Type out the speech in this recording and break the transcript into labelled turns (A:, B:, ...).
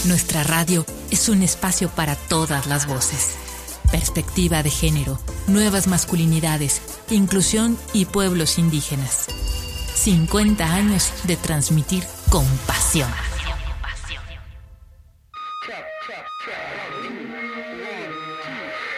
A: Nuestra radio es un espacio para todas las voces. Perspectiva de género, nuevas masculinidades, inclusión y pueblos indígenas. 50 años de transmitir con pasión.